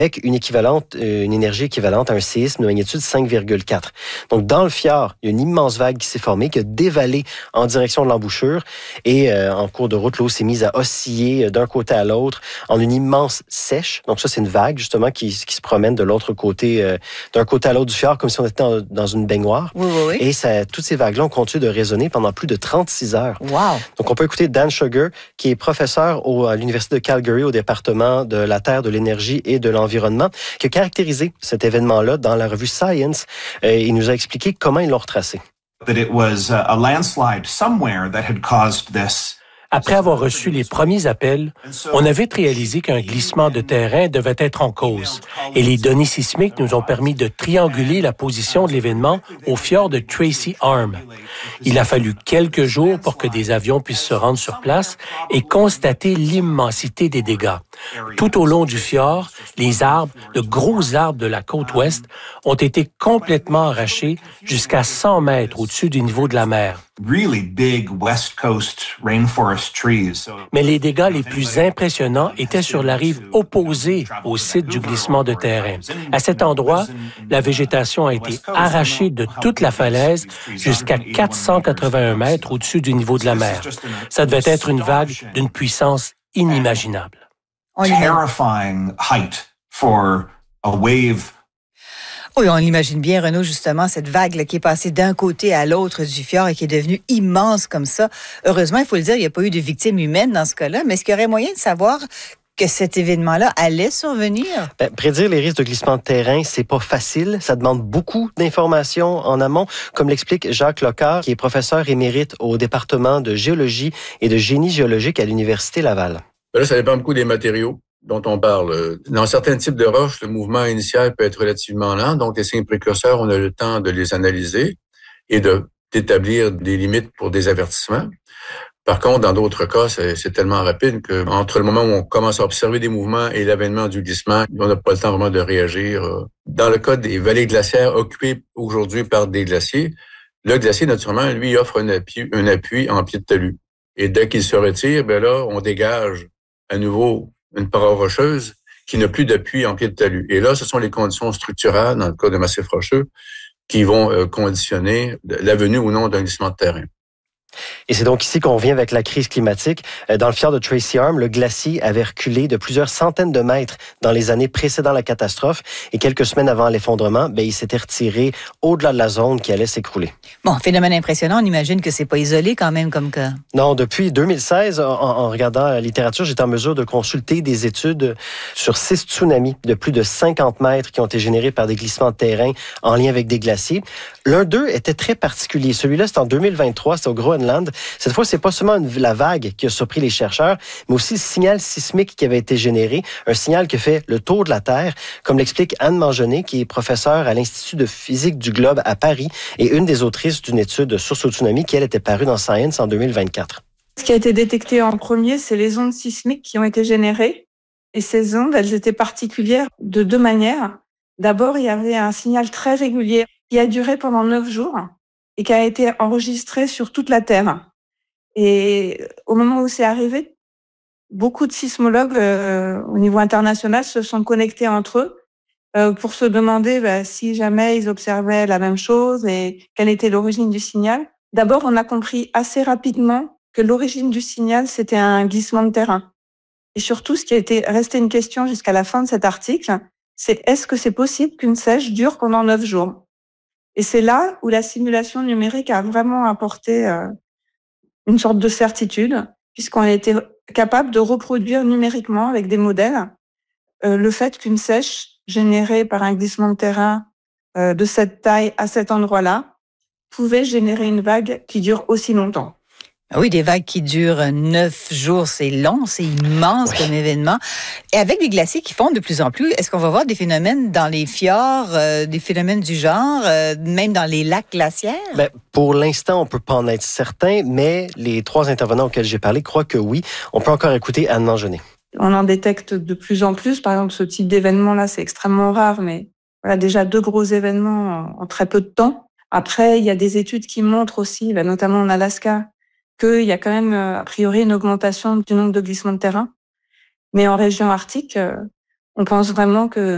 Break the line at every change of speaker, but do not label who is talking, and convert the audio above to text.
avec une énergie équivalente à un séisme de magnitude 5,4. Donc, dans le fjord, il y a une immense vague qui s'est formée, qui a dévalé en direction de l'embouchure et en cours de route, l'eau s'est mise à osciller d'un côté à l'autre en une immense sèche. Donc ça, c'est une vague, justement, qui se promène de l'autre côté, d'un côté à l'autre du fjord, comme si on était dans une baignoire.
Oui.
Et toutes ces vagues-là ont continué de résonner pendant plus de 36 heures.
Wow!
Donc, on peut écouter Dan Sugar, qui est professeur à l'Université de Calgary, au département de la Terre, de l'énergie et de l'environnement, qui a caractérisé cet événement-là dans la revue Science. Il nous a expliqué comment ils l'ont retracé.
That it was a landslide somewhere that had caused this.
Après avoir reçu les premiers appels, on a vite réalisé qu'un glissement de terrain devait être en cause. Et les données sismiques nous ont permis de trianguler la position de l'événement au fjord de Tracy Arm. Il a fallu quelques jours pour que des avions puissent se rendre sur place et constater l'immensité des dégâts. Tout au long du fjord, les arbres, de gros arbres de la côte ouest, ont été complètement arrachés jusqu'à 100 mètres au-dessus du niveau de la mer.
Really big West Coast rainforest trees.
Mais les dégâts les plus impressionnants étaient sur la rive opposée au site du glissement de terrain. À cet endroit, la végétation a été arrachée de toute la falaise jusqu'à 481 mètres au-dessus du niveau de la mer. Ça devait être une vague d'une puissance inimaginable.
Terrifying height for a wave.
Oui, on imagine bien, Renaud, justement, cette vague là, qui est passée d'un côté à l'autre du fjord et qui est devenue immense comme ça. Heureusement, il faut le dire, il n'y a pas eu de victimes humaines dans ce cas-là, mais est-ce qu'il y aurait moyen de savoir que cet événement-là allait survenir?
Prédire les risques de glissement de terrain, c'est pas facile. Ça demande beaucoup d'informations en amont, comme l'explique Jacques Locard, qui est professeur émérite au département de géologie et de génie géologique à l'Université Laval.
Là, ça dépend beaucoup des matériaux dont on parle. Dans certains types de roches, le mouvement initial peut être relativement lent, donc les signes précurseurs, on a le temps de les analyser et d'établir des limites pour des avertissements. Par contre, dans d'autres cas, c'est tellement rapide que entre le moment où on commence à observer des mouvements et l'avènement du glissement, on n'a pas le temps vraiment de réagir. Dans le cas des vallées glaciaires occupées aujourd'hui par des glaciers, le glacier, naturellement, lui, offre un appui en pied de talus. Et dès qu'il se retire, là, on dégage à nouveau une paroi rocheuse qui n'a plus d'appui en pied de talus. Et là, ce sont les conditions structurales, dans le cas de massifs rocheux, qui vont conditionner la venue ou non d'un glissement de terrain.
Et c'est donc ici qu'on vient avec la crise climatique. Dans le fjord de Tracy Arm, le glacier avait reculé de plusieurs centaines de mètres dans les années précédant la catastrophe. Et quelques semaines avant l'effondrement, il s'était retiré au-delà de la zone qui allait s'écrouler.
Bon, phénomène impressionnant. On imagine que c'est pas isolé quand même comme cas.
Non, depuis 2016, en regardant la littérature, j'étais en mesure de consulter des études sur 6 tsunamis de plus de 50 mètres qui ont été générés par des glissements de terrain en lien avec des glaciers. L'un d'eux était très particulier. Celui-là, c'est en 2023, c'est au Groenland. Cette fois, c'est pas seulement la vague qui a surpris les chercheurs, mais aussi le signal sismique qui avait été généré, un signal qui fait le tour de la Terre, comme l'explique Anne Mangenet, qui est professeure à l'Institut de physique du globe à Paris et une des autrices d'une étude sur ce tsunami qui, elle, était parue dans Science en 2024.
Ce qui a été détecté en premier, c'est les ondes sismiques qui ont été générées. Et ces ondes, elles étaient particulières de 2 manières. D'abord, il y avait un signal très régulier qui a duré pendant 9 jours. Et qui a été enregistré sur toute la Terre. Et au moment où c'est arrivé, beaucoup de sismologues au niveau international se sont connectés entre eux pour se demander si jamais ils observaient la même chose et quelle était l'origine du signal. D'abord, on a compris assez rapidement que l'origine du signal, c'était un glissement de terrain. Et surtout, ce qui a été resté une question jusqu'à la fin de cet article, c'est est-ce que c'est possible qu'une sèche dure pendant 9 jours ? Et c'est là où la simulation numérique a vraiment apporté une sorte de certitude, puisqu'on a été capable de reproduire numériquement avec des modèles le fait qu'une sèche générée par un glissement de terrain de cette taille à cet endroit-là pouvait générer une vague qui dure aussi longtemps.
Oui, des vagues qui durent 9 jours, c'est long, c'est immense comme événement. Et avec les glaciers qui fondent de plus en plus, est-ce qu'on va voir des phénomènes dans les fjords, des phénomènes du genre, même dans les lacs glaciaires?
Pour l'instant, on peut pas en être certain, mais les 3 intervenants auxquels j'ai parlé croient que oui. On peut encore écouter Anne Mangenet.
On en détecte de plus en plus. Par exemple, ce type d'événement-là, c'est extrêmement rare, mais voilà, déjà 2 gros événements en très peu de temps. Après, il y a des études qui montrent aussi, notamment en Alaska, qu'il y a quand même, a priori, une augmentation du nombre de glissements de terrain. Mais en région arctique, on pense vraiment que